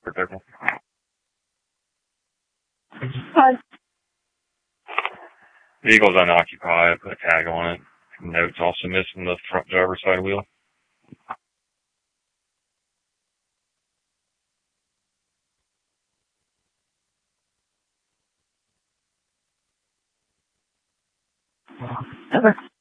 Protectable. Hi. Vehicle's unoccupied. Put a tag on it. Notes also missing the front driver's side wheel. Okay.